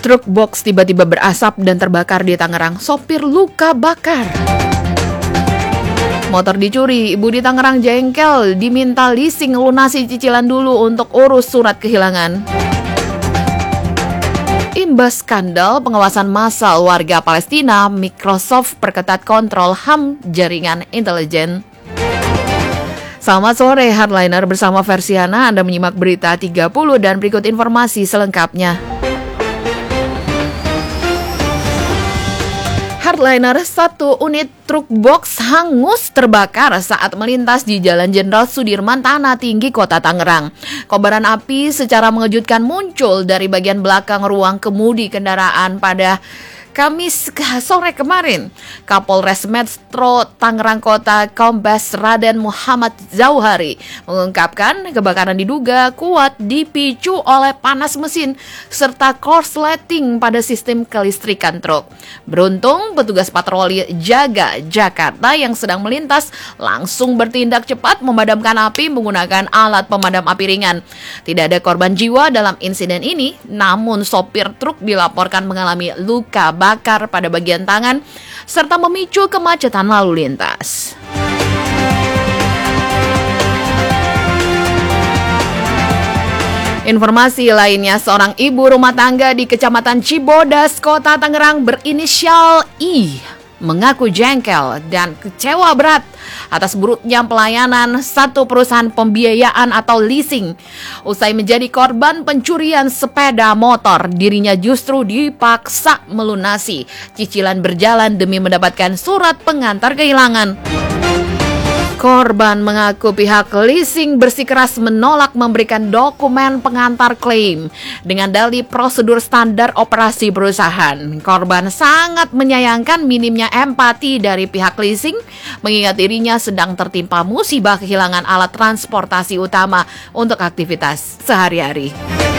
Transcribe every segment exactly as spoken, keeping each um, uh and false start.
Truk box tiba-tiba berasap dan terbakar di Tangerang, sopir luka bakar. Motor dicuri, ibu di Tangerang jengkel, diminta leasing lunasi cicilan dulu untuk urus surat kehilangan. Imbas skandal pengawasan massal warga Palestina, Microsoft perketat kontrol H A M jaringan intelijen. Selamat sore, Hardliner bersama Versiana. Anda menyimak berita tiga puluh dan berikut informasi selengkapnya. Hardliner, satu unit truk box hangus terbakar saat melintas di Jalan Jenderal Sudirman Tanah Tinggi, Kota Tangerang. Kobaran api secara mengejutkan muncul dari bagian belakang ruang kemudi kendaraan pada Kamis sore kemarin. Kapolres Metro Tangerang Kota Kombes Raden Muhammad Zauhari mengungkapkan kebakaran diduga kuat dipicu oleh panas mesin serta korsleting pada sistem kelistrikan truk. Beruntung petugas patroli Jaga Jakarta yang sedang melintas langsung bertindak cepat memadamkan api menggunakan alat pemadam api ringan. Tidak ada korban jiwa dalam insiden ini, namun sopir truk dilaporkan mengalami luka bakar pada bagian tangan serta memicu kemacetan lalu lintas. Informasi lainnya, seorang ibu rumah tangga di Kecamatan Cibodas, Kota Tangerang berinisial I mengaku jengkel dan kecewa berat atas buruknya pelayanan satu perusahaan pembiayaan atau leasing. Usai menjadi korban pencurian sepeda motor, dirinya justru dipaksa melunasi cicilan berjalan demi mendapatkan surat pengantar kehilangan. Korban mengaku pihak leasing bersikeras menolak memberikan dokumen pengantar klaim dengan dalih prosedur standar operasi perusahaan. Korban sangat menyayangkan minimnya empati dari pihak leasing mengingat dirinya sedang tertimpa musibah kehilangan alat transportasi utama untuk aktivitas sehari-hari.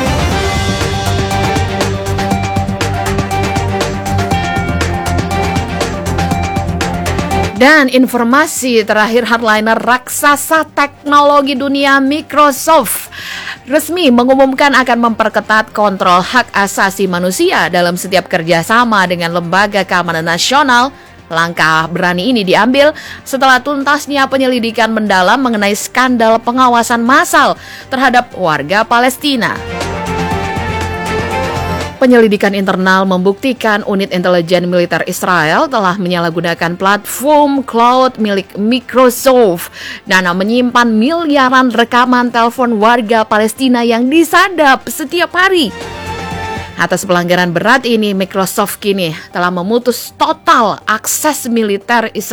Dan informasi terakhir, Hardliner, raksasa teknologi dunia Microsoft resmi mengumumkan akan memperketat kontrol hak asasi manusia dalam setiap kerjasama dengan lembaga keamanan nasional. Langkah berani ini diambil setelah tuntasnya penyelidikan mendalam mengenai skandal pengawasan massal terhadap warga Palestina. Penyelidikan internal membuktikan unit intelijen militer Israel telah menyalahgunakan platform cloud milik Microsoft dan menyimpan miliaran rekaman telepon warga Palestina yang disadap setiap hari. Atas pelanggaran berat ini, Microsoft kini telah memutus total akses militer Israel